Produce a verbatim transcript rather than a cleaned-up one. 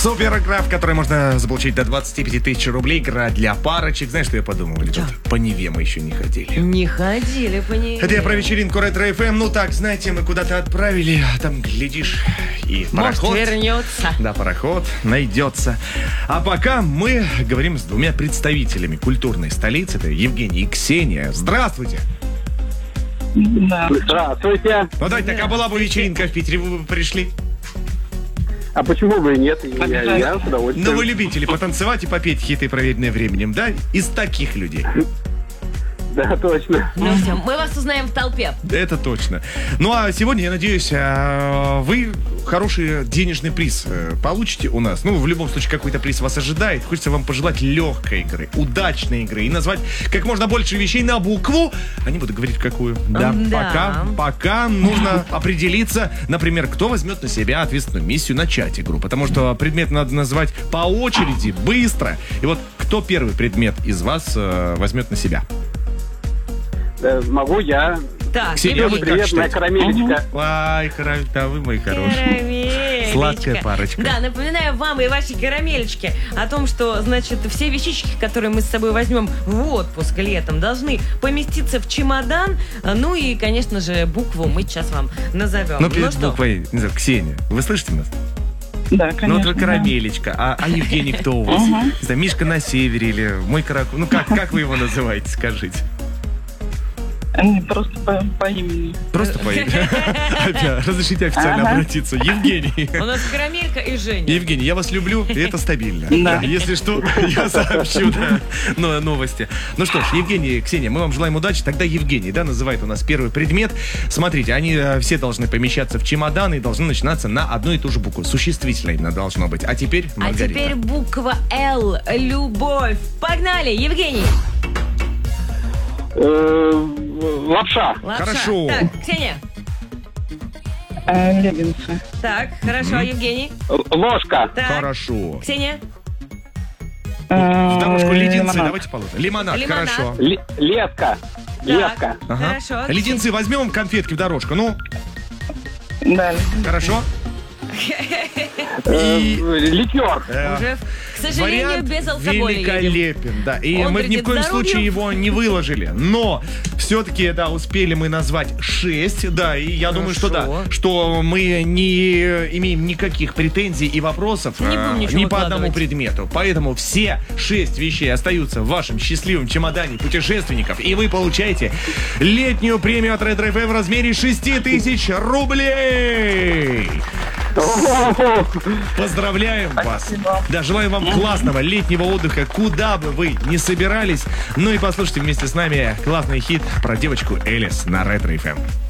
Супер игра, в которой можно заполучить до двадцать пять тысяч рублей. Игра для парочек. Знаешь, что я подумал? Или тут по Неве мы еще не ходили. Не ходили по Неве. Это я про вечеринку Ретро эф эм. Ну так, знаете, мы куда-то отправили, а там, глядишь, и пароход. Может, вернется. Да, пароход найдется. А пока мы говорим с двумя представителями культурной столицы. Это Евгений и Ксения. Здравствуйте. Да. Здравствуйте. Ну давайте, так, а была бы вечеринка в Питере, вы бы пришли? А почему бы и нет? Я, я с удовольствием. Ну вы любители потанцевать и попеть хиты, проверенные временем, да? Из таких людей. Да, точно. Ну все, мы вас узнаем в толпе. Это точно. Ну а сегодня, я надеюсь, вы хороший денежный приз получите у нас. Ну, в любом случае, какой-то приз вас ожидает. Хочется вам пожелать легкой игры, удачной игры и назвать как можно больше вещей на букву. А не буду говорить, какую. Да, Да. пока, пока нужно определиться, например, кто возьмет на себя ответственную миссию начать игру. Потому что предмет надо назвать по очереди, быстро. И вот кто первый предмет из вас э, возьмет на себя? Э, могу я. Так, Ксения, вы Евгений. как Привет, моя считаете? карамелечка. Ай, карамель, да, вы мои хорошие. Карамелечка. Сладкая парочка. Да, напоминаю вам и вашей карамелечке о том, что, значит, все вещички, которые мы с собой возьмем в отпуск летом, должны поместиться в чемодан. Ну и, конечно же, букву мы сейчас вам назовем. Ну, перед что? буквой, не знаю, Ксения, вы слышите нас? Да, конечно. Ну, вот вы карамелечка, а, а Евгений кто у вас? Не знаю, Мишка на севере или мой каракул? Ну, как, как вы его называете, скажите? Не, просто по, по имени. Просто по имени. Разрешите официально Ага. обратиться. Евгений. У нас карамелька и Женя. Евгений, я вас люблю, и это стабильно. Да. Да, если что, я сообщу да, но- новости. Ну что ж, Евгений, Ксения, мы вам желаем удачи. Тогда Евгений, да, называет у нас первый предмет. Смотрите, они э, все должны помещаться в чемодан и должны начинаться на одну и ту же букву. Существительное именно должно быть. А теперь, А Маргарита. теперь буква Л. Любовь. Погнали, Евгений. Э, лапша. Лапша. Хорошо. Так, Ксения. Э, леггинсы. Так, хорошо, Евгений. Л- Ложка. Так, Хорошо. Ксения. Э, В дорожку леденцы лимонад. давайте положим. Лимонад, Лимонад. хорошо. Л- леска. Леска. Так, Ага. хорошо. Леденцы возьмем, конфетки в дорожку. Ну, Да, хорошо. Э, И ликер. э, Уже, к сожалению, вариант без алкоголя едем. великолепен, да. И Он мы ни в вредит коем здоровью. случае его не выложили. Но все-таки, да, успели мы назвать шесть, да, и я думаю, что Хорошо. да, что мы не имеем никаких претензий и вопросов Не будем э, ничего ни по одному выкладывать. предмету. Поэтому все шесть вещей остаются в вашем счастливом чемодане путешественников, и вы получаете летнюю премию от Ретро эф эм в размере шесть тысяч рублей. Поздравляем вас. Спасибо. Да, желаем вам классного летнего отдыха, куда бы вы ни собирались. Ну и послушайте вместе с нами классный хит про девочку Элис на Ретро эф эм.